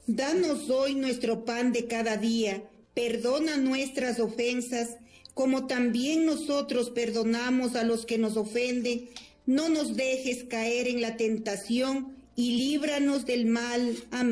Danos hoy nuestro pan de cada día, perdona nuestras ofensas, como también nosotros perdonamos a los que nos ofenden. No nos dejes caer en la tentación y líbranos del mal. Amén.